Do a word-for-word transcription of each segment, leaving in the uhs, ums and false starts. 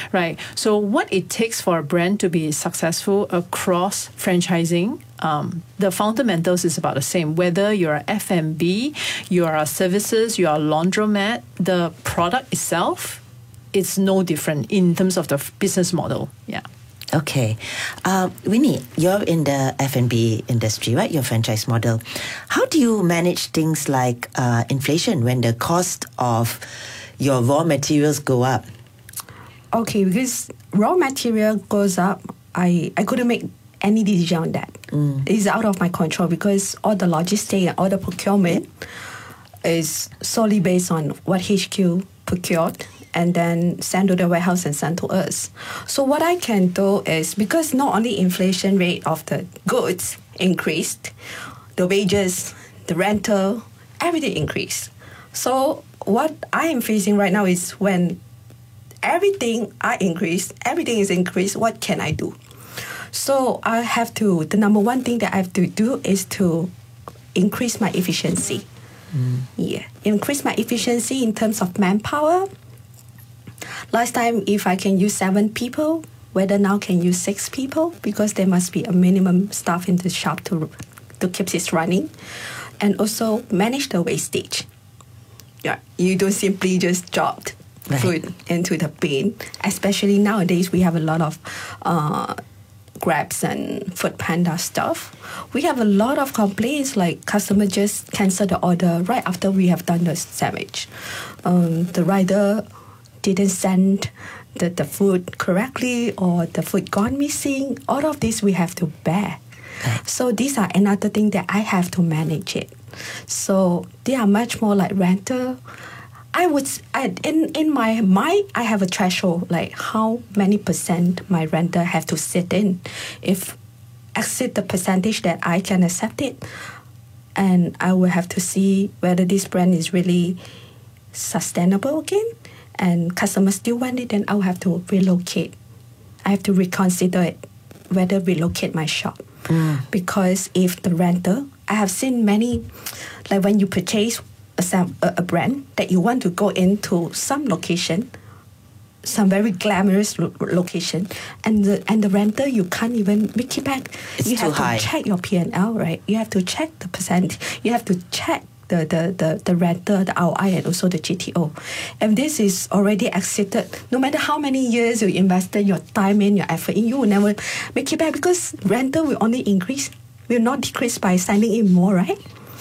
right? So what it takes for a brand to be successful across franchising, um, the fundamentals is about the same. Whether you're a F and B, you are a services, you are a laundromat, the product itself, it's no different in terms of the f- business model. Yeah. Okay. Uh, Winnie, you're in the F and B industry, right? Your franchise model. How do you manage things like uh, inflation when the cost of your raw materials go up? Okay, because raw material goes up, I, I couldn't make any decision on that. Mm. It's out of my control because all the logistics and all the procurement is solely based on what H Q procured and then send to the warehouse and send to us. So what I can do is, because not only inflation rate of the goods increased, the wages, the rental, everything increased. So what I am facing right now is when everything I increase, everything is increased, what can I do? So I have to, the number one thing that I have to do is to increase my efficiency. Mm. Yeah, increase my efficiency in terms of manpower. Last time, if I can use seven people, whether now can use six people, because there must be a minimum staff in the shop to to keep this running, and also manage the wastage. Yeah, you don't simply just drop right. food into the bin. Especially nowadays, we have a lot of uh, Grabs and Food Panda stuff. We have a lot of complaints like customer just cancel the order right after we have done the sandwich. Um, the rider didn't send the, the food correctly or the food gone missing. All of this we have to bear. Right. So these are another thing that I have to manage it. So they are much more like rental. I would, I, in, in my mind, I have a threshold, like how many percent my renter have to sit in. If exceed the percentage that I can accept it, and I will have to see whether this brand is really sustainable again, and customers still want it, then I'll have to relocate. I have to reconsider it, whether relocate my shop. Mm. Because if the renter, I have seen many, like when you purchase a, a brand that you want to go into some location, some very glamorous lo- location, and the and the renter, you can't even make it back. It's you too have high. to check your P and L, right? You have to check the percent. You have to check the the the, the renter, the R O I, and also the G T O. And this is already exceeded. No matter how many years you invested your time in, your effort in, you will never make it back because renter will only increase, will not decrease by signing in more, right?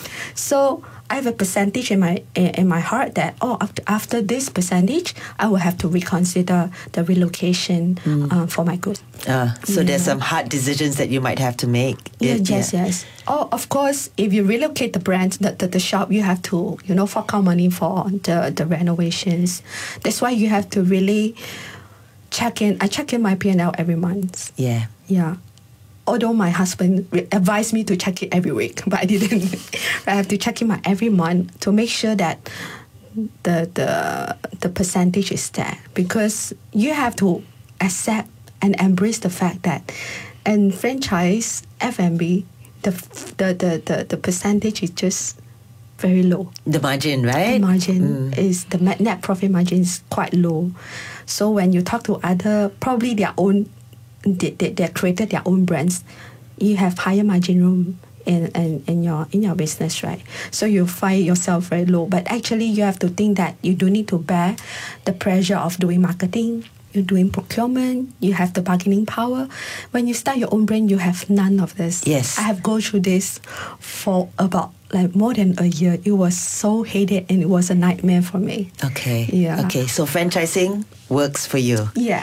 So I have a percentage in my in my heart that oh after, after this percentage I will have to reconsider the relocation mm. uh, for my goods. Uh, so yeah. there's some hard decisions that you might have to make. Yeah, it, yes, yeah. yes. Oh, of course, if you relocate the brand, the, the, the shop, you have to you know fork out money for the the renovations. That's why you have to really check in. I check in my P and L every month. Yeah. Yeah. Although my husband advised me to check it every week, but I didn't. I have to check it my every month to make sure that the the the percentage is there, because you have to accept and embrace the fact that in franchise F and B, the the, the, the the percentage is just very low. The margin, right? The margin mm. is the net profit margin is quite low. So when you talk to other, probably their own. They, they, they created their own brands. You have higher margin room in, in, in your in your business, right? So you find yourself very low. But actually, you have to think that you do need to bear the pressure of doing marketing. You're doing procurement. You have the bargaining power. When you start your own brand, you have none of this. Yes, I have gone through this for about like more than a year. It was so hated and it was a nightmare for me. Okay. Yeah. Okay. So franchising works for you. Yeah.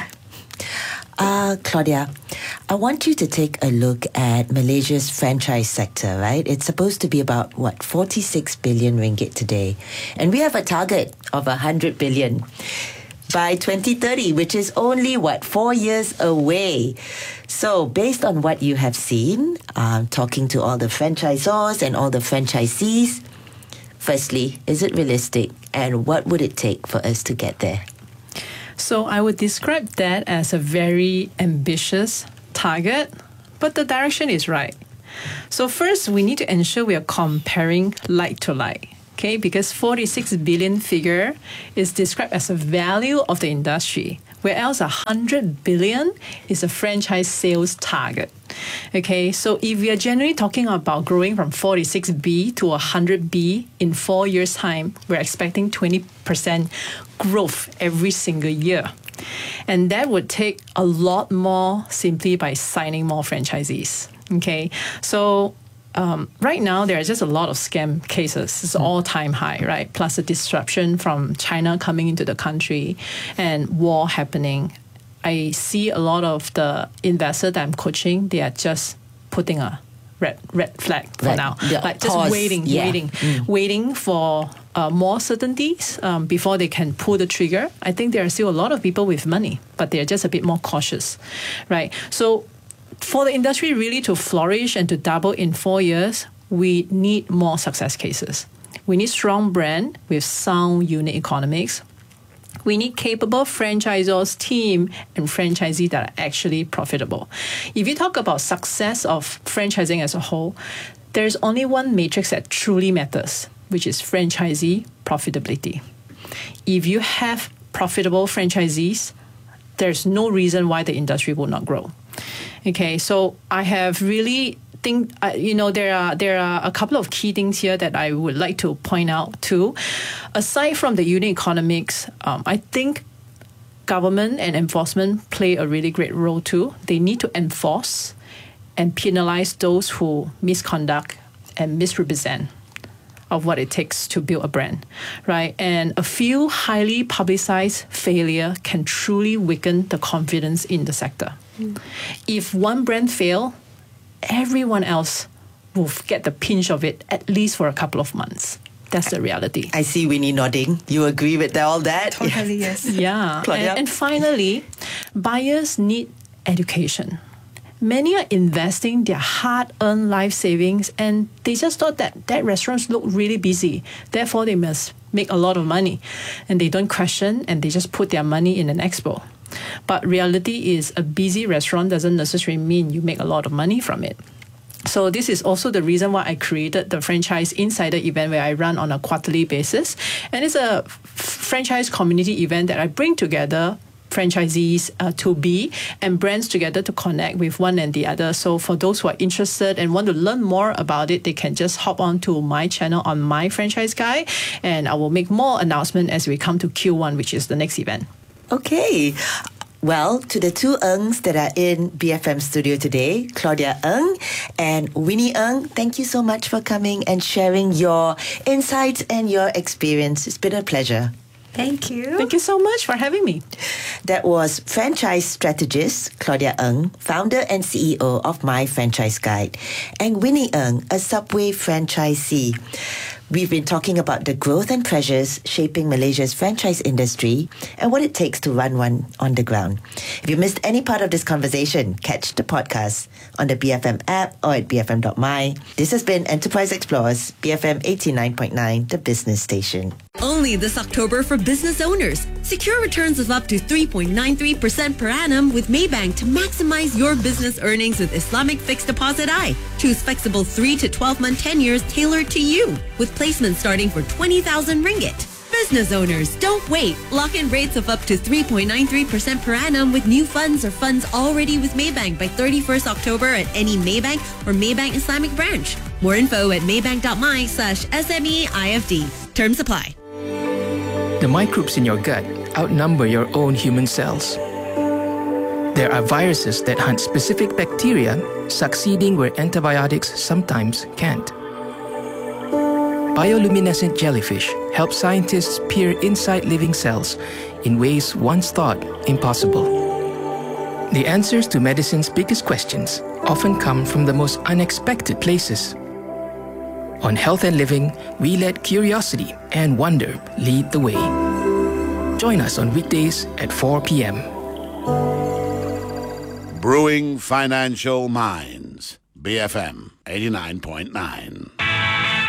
Uh, Claudia, I want you to take a look at Malaysia's franchise sector, right? It's supposed to be about, what, forty-six billion ringgit today. And we have a target of one hundred billion by twenty thirty, which is only, what, four years away. So based on what you have seen, um, talking to all the franchisors and all the franchisees, firstly, is it realistic? And what would it take for us to get there? So I would describe that as a very ambitious target, but the direction is right. So first, we need to ensure we are comparing like to like, okay? Because forty-six billion figure is described as a value of the industry, whereas one hundred billion is a franchise sales target. Okay, so if we are generally talking about growing from forty-six B to one hundred B in four years' time, we're expecting twenty percent growth every single year. And that would take a lot more simply by signing more franchisees. Okay, so um, right now there are just a lot of scam cases. It's all-time high, right? Plus the disruption from China coming into the country and war happening. I see a lot of the investors that I'm coaching, they are just putting a red red flag for Right. now. Yeah, Like just pause. waiting, Yeah. waiting, waiting for uh, more certainties um, before they can pull the trigger. I think there are still a lot of people with money, but they're just a bit more cautious, right? So for the industry really to flourish and to double in four years, we need more success cases. We need strong brand with sound unit economics. We need capable franchisors, team, and franchisees that are actually profitable. If you talk about success of franchising as a whole, there's only one matrix that truly matters, which is franchisee profitability. If you have profitable franchisees, there's no reason why the industry will not grow. Okay, so I have really think uh, you know there are there are a couple of key things here that I would like to point out too. Aside from the unit economics, um, I think government and enforcement play a really great role too. They need to enforce and penalize those who misconduct and misrepresent of what it takes to build a brand, right? And a few highly publicized failure can truly weaken the confidence in the sector. Mm. If one brand fail, everyone else will get the pinch of it at least for a couple of months. That's the reality. I see Winnie nodding. You agree with all that? Totally, yes. Yeah. Claudia? And, and finally, buyers need education. Many are investing their hard-earned life savings and they just thought that that restaurants look really busy. Therefore, they must make a lot of money. And they don't question and they just put their money in an expo. But reality is a busy restaurant doesn't necessarily mean you make a lot of money from it. So this is also the reason why I created the Franchise Insider event where I run on a quarterly basis. And it's a f- franchise community event that I bring together franchisees uh, to be and brands together to connect with one and the other. So for those who are interested and want to learn more about it, they can just hop on to my channel on My Franchise Guy, and I will make more announcement as we come to Q one, which is the next event. Okay. Well, to the two Ngs that are in B F M studio today, Claudia Ng and Winnie Ng, thank you so much for coming and sharing your insights and your experience. It's been a pleasure. Thank you. Thank you so much for having me. That was franchise strategist Claudia Ng, founder and C E O of My Franchise Guide, and Winnie Ng, a Subway franchisee. We've been talking about the growth and pressures shaping Malaysia's franchise industry and what it takes to run one on the ground. If you missed any part of this conversation, catch the podcast on the B F M app or at b f m dot m y. This has been Enterprise Explorers, B F M eighty-nine point nine, the business station. Only this October for business owners. Secure returns of up to three point nine three percent per annum with Maybank to maximize your business earnings with Islamic Fixed Deposit I. Choose flexible three to twelve month tenures tailored to you with placement starting for twenty thousand ringgit. Business owners, don't wait. Lock in rates of up to three point nine three percent per annum with new funds or funds already with Maybank by thirty-first October at any Maybank or Maybank Islamic branch. More info at maybank dot m y slash S M E I F D. Terms apply. The microbes in your gut outnumber your own human cells. There are viruses that hunt specific bacteria, succeeding where antibiotics sometimes can't. Bioluminescent jellyfish help scientists peer inside living cells in ways once thought impossible. The answers to medicine's biggest questions often come from the most unexpected places. On Health and Living, we let curiosity and wonder lead the way. Join us on weekdays at four p.m. Brewing Financial Minds, B F M eighty-nine point nine.